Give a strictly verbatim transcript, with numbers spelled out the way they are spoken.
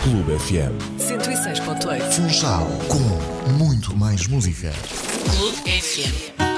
Clube F M. cento e seis ponto oito. Funchal com muito mais música. Clube F M.